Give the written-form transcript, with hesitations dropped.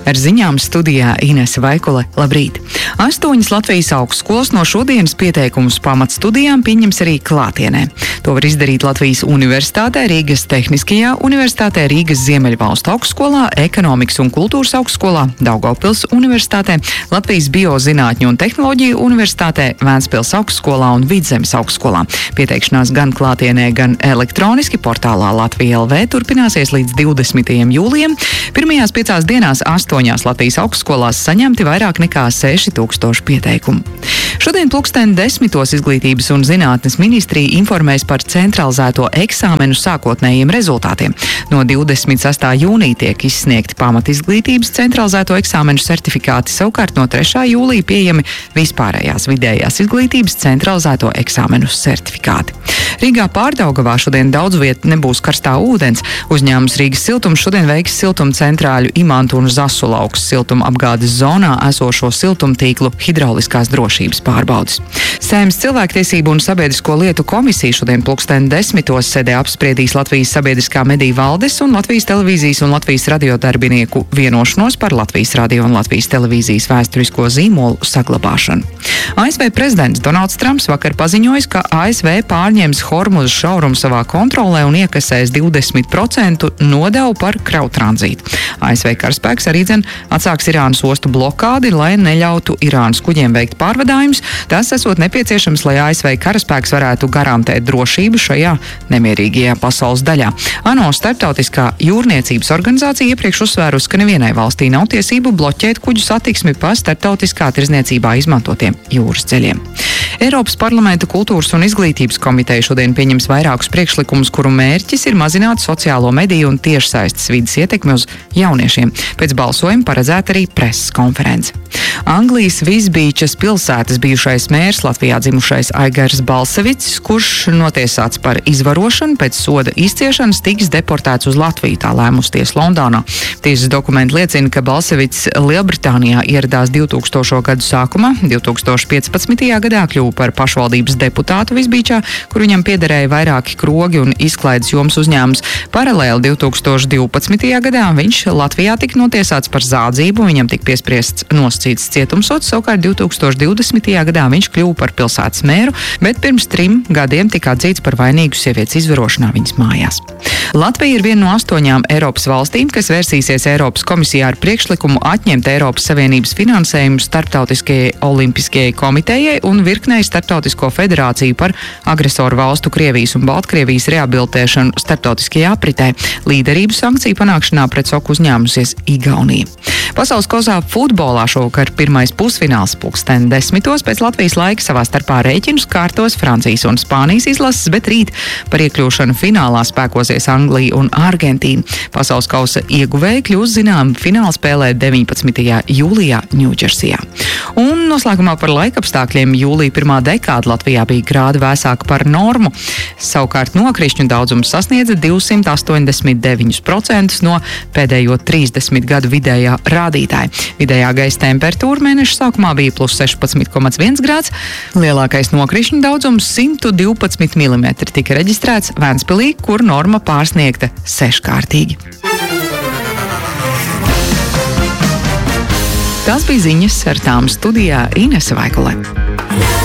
Ar ziņām studijā Inese Vaikule. Labrīt! 8 Latvijas augstskolas no šodienas pieteikumus pamatstudijām pieņems arī klātienē. To var izdarīt Latvijas Universitātē, Rīgas Tehniskajā universitātē, Rīgas Ziemeļvalstu augstskolā, Ekonomikas un kultūras augstskolā, Daugavpils universitātē, Latvijas Biozinātņu un tehnoloģiju universitātē, Vēncpils augstskolā un Vidzemes augstskolā. Pieteikšanās gan klātienē, gan elektroniski portālā Latvija LV turpināsies līdz 20. jūlijam. Pirmajās 5 dienās 8 Latvijas augstskolās saņemti vairāk nekā 6000 pieteikumu. Šodien 10:00 Izglītības un zinātnes ministrija informēs par centralizēto eksāmenu sākotnējiem rezultātiem. No 26. jūnija tiek izsniegti pamatizglītības centralizēto eksāmenu certifikāti, savukārt no 3. jūlija pieejami vispārējās vidējās izglītības centralizēto eksāmenu certifikāti. Rīgā Pārdaugavā šodien daudz viet nebūs karstā ūdens. Uzņēmums Rīgas siltums šodien veiks siltumcentrāļu Imantu un Zasulaukas siltuma apgādes zonā esošo siltumtīklu hidrauliskās drošības pārbaudes. Saeimas cilvēktiesību un sabiedrisko lietu komisija šodien 10:00 sēdē apspriedīs Latvijas sabiedriskā mediju valdes un Latvijas televīzijas un Latvijas radio darbinieku vienošanos par Latvijas radio un Latvijas televīzijas vēsturisko zīmolu saglabāšanu. ASV prezidents Donalds Trumps vakar paziņojis, ka ASV pārņems Hormuza šaurumu savā kontrolē un iekasēs 20% nodevu par kravu tranzītu. ASV karaspēks arī atsāks Irānas ostu blokādi, lai neļautu Irānas kuģiem veikt pārvadājumus. Tas esot nepieciešams, lai ASV karaspēks varētu garantēt drošību šajā nemierīgajā pasaules daļā. ANO starptautiskā jūrniecības organizācija iepriekš uzsvērusi, ka nevienai valstī nav tiesību bloķēt kuģu satiksmi pa starptautiskā tirdzniecībā izmantotiem jūras ceļiem. Eiropas parlamenta kultūras un izglītības komiteja šodien pieņems vairākus priekšlikumus, kuru mērķis ir mazināt sociālo mediju un tiešsaistes vides ietekmi uz jauniešiem. Pēc balsojuma paredzēta arī preses konference. Anglijas Vizbīčas pilsētas bijušais mērs, Latvijā dzimušais Aigars Balsevics, kurš notiesāts par izvarošanu, pēc soda izciešanas tiks deportēts uz Latviju, tā lēmusi tiesa Londonā. Tiesas dokumenti liecina, ka Balsevics Lielbritānijā ieradās 2000. gadu sākumā, 2015. gadā kļuva par pašvaldības deputātu Vizbīčā, kur viņam piederēja vairāki krogi un izklaides jomas uzņēmums. Paralēli 2012. gadā viņš Latvijā tika notiesāts par zādzību, viņam tika piespriests nosacīts cietumsods, savukārt 2020. gadā viņš kļuva par pilsētas mēru, bet pirms 3 gadiem tika atzīts par vainīgu sievietes izvarošanā viņas mājās. Latvija ir viena no 8 Eiropas valstīm, kas vērsīsies Eiropas komisijā ar priekšlikumu atņemt Eiropas Savienības finansējumu Starptautiskajai olimpiskajai komitejai un virknei starptautisko federāciju par agresoru valstu Krievijas un Baltkrievijas rehabilitēšanu starptautiskajā apritē. Līderību sankciju panākšanā pret soku uzņēmusies Igaunija. Pasaules kozā futbolā šovakar pirmais pusfināls 10:00 pēc Latvijas laika savā starpā rēķinus kārtos Francijas un Spānijas izlases, bet rīt par iekļūšanu finālā spēkosies Anglija un Argentīna. Pasaules kausa ieguvēji kļūs zinām fināla spēlē 19. jūlijā Ņūdžersijā. Un noslēgumā par laikapstākļiem. Jūlija pirmā dekāda Latvijā bija grādi vēsāka par normu. Savukārt nokrišņu daudzums sasniedza 289% no pēdējo 30 gadu vidējā rādītāja. Vidējā gaisa temperatūra mēneša sākumā bija +16,1 grāds. Lielākais nokrišņu daudzums 112 mm tika reģistrēts Vēncpilī, kur norma pārsniegta 6-kārtīgi. Tas bija ziņas, ar tām studijā Inese Vaikule.